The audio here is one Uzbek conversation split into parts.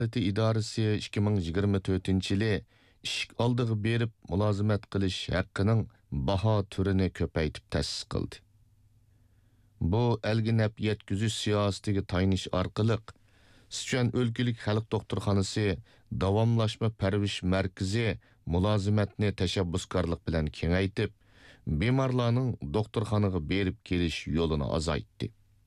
idorasi 2024-yili ishik oldiga berib mulozimat qilish haqqining baho turini ko'paytib ta'sis qildi. Bu elginap yetkizish siyosatiga tayinish orqali Sichuan o'lkalik xalq doktorxonasi davomlashma parvish markazi mulozimatni tashabbuskorlik bilan kengaytib, bemorlarning doktorxonaga berib kelish yo'lini azaytdi.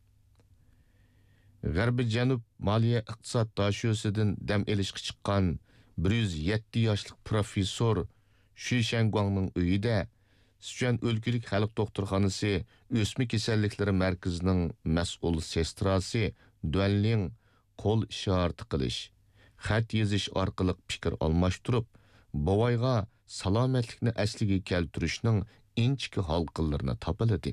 G'arbiy Janub moliya iqtisod dashosidan dam elishga chiqqan 107 yoshlik professor Xu Shangguangning uyida Sichuan o'lkalik xalq doktorxonasi o'sma kasalliklari markazining mas'ul sestrasi Duanling qo'l ishorati qilish, xat yozish orqali fikr almashtirib, bovayga salomatlikni asliga keltirishning inchki halqallarini topiladi.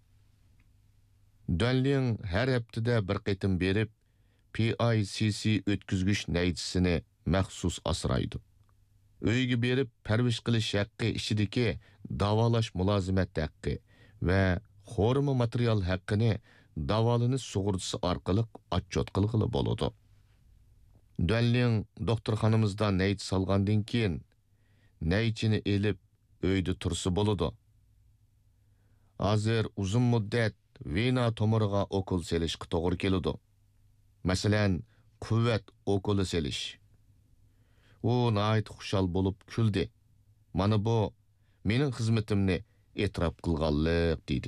Duanling har haftada bir qitim berib, PICC o'tkazgich naychisini maxsus asraydi. Uyga berib parvish qilish haqqi ichidagi davolash mulozimat haqqi va xorma material haqqini davolanish sug'urtasi orqali отчет qilg'ili bo'ladi. Duanling doktorxonamizda naych salgandan keyin naychini elib uyda tursa bo'ladi. Hozir uzun muddat vena tomiriga okul selishga to'g'ri keladi. Masalan, quvvat okuli selish. U nayt xushal bo'lib kuldi. Mana bu mening xizmatimni e'tirof qilganlik dedi.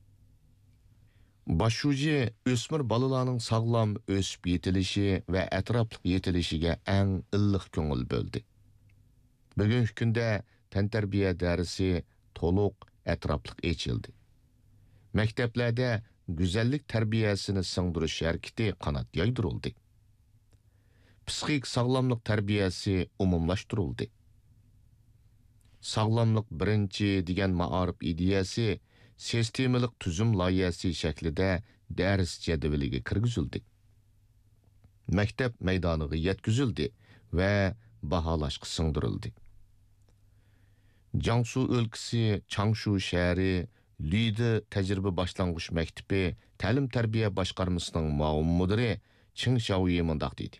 Başuji o'smir bolalarning sog'lom o'sib yetilishi va atrofli yetilishiga eng illiq ko'ngil bo'ldi. Bugungi kunda tantarbiya darsi to'liq atrofli ochildi. Maktablarda go'zallik tarbiyasini singdirish harakati qanot yaydirildi. Psixik sog'lomlik tarbiyasi umumlashtirildi. Sog'lomlik birinchi degan ma'arif ideyasi sistemalik tuzum loyihasi shaklida dars jadvaliga kirgizildi. Maktab maydoniga yetkazildi va baholashga singdirildi. Jiangsu o'lkasi Changshu shahri Lida tajriba boshlang'ich maktabi ta'lim-tarbiya boshqarmasining muavin mudiri Ching Xiaoyi mundaq dedi.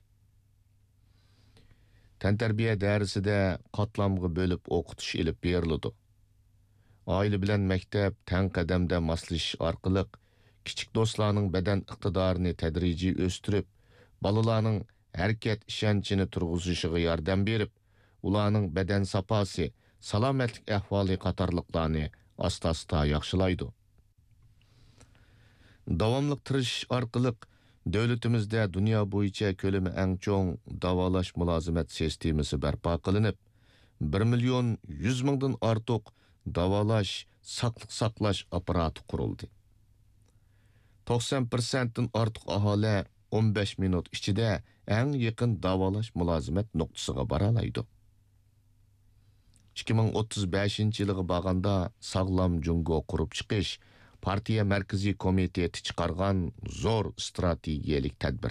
Tantarbiya darsida qatlamga bo'lib o'qitish ilib beriladi. Aile bilan maktab tang qadamda moslashish orqali kichik do'stlarning badan iqtidorini tadrijiy o'stirib, bolalarning harakat ishonchini turg'izishiga yordam berib, ularning badan saposi, salomatlik ahvoli qatorliqlarni asta-asta yaxshilaydi. Davomli tirishish orqali davlatimizda dunyo bo'yicha ko'lami eng cho'ng davolash mulozimat sistemasi barpo qilinib, 1,100,000 dan ortiq davolash, saqliq saqlash apparati qurildi. 90% dan ortiq aholi 15 minut ichida eng yaqin davolash mulozimat nuqtasiga bora oladi. 2035-yilga borganda sog'lom Jungo qurib chiqish partiya markaziy komiteti chiqargan zo'r strategiyalik tadbir.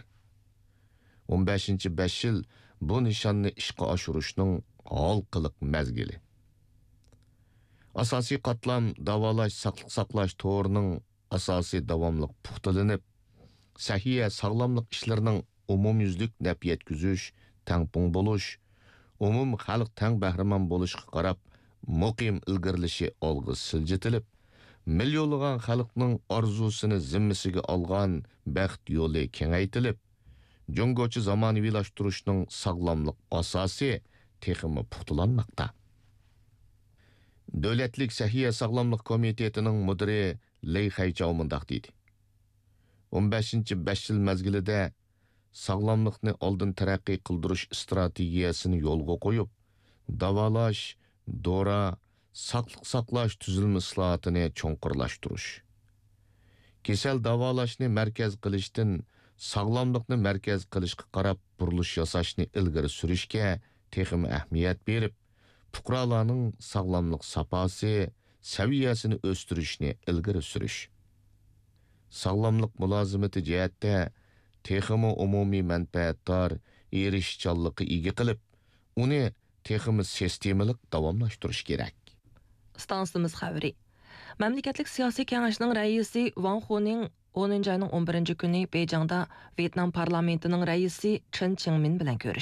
15-5 yil bu nishonni ishga oshirishning halqiliq mezgili. Asosiy qatlam davolash saqliq saqlash to'rining asosiy davomliq puxtalanib, sahiya sog'lomlik ishlarining umumyuzlik naf yetkazish, tangpung bo'lish, umum xalq tang bahramon bo'lishga qarab muqim ilgirilishi olg'i siljitilib, milyonlagan xalqning orzusini zimmasiga olgan baxt yo'li kengaytilib, jungochi zamonaviylashtırishning sog'lomlik asosi texmi puxtalanmoqda. Davlatlik sahiya sog'lomlik komitetining mudiri Lei Haichao mundaq deydi. 15-5 yil mezgilida sog'lomlikni oldin taraqqiy qildirish strategiyasini yo'lga qo'yib, davolash, dora, saqliq saqlash tuzilma islohotini cho'nqurlashtirish. Kasal davolashni markaz qilishdan sog'lomlikni markaz qilishga qarab burilish yasashni ilgari surishga texim ahamiyat berib, fuqarolarning sog'lomlik saposi, saviyasini o'stirishni ilgari surish. Sog'lomlik mulozimati jihatda teximi umumiy manfaatdor erishchanlikqa ega qilib, uni teximi sistemalik davomlashtirish kerak. Stansimiz xabari. Mamlakatlik siyosiy kengashning raisi Wang Huning 10 ayning 11 kuni Beyjingda Vyetnam parlamentinin raisi Chen Qingmin bilan ko'rishdi.